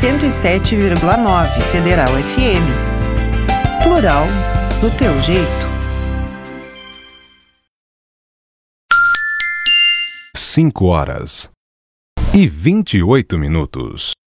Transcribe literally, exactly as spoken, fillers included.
cento e sete vírgula nove Federal F M. Plural do teu jeito. Cinco horas e vinte e oito minutos.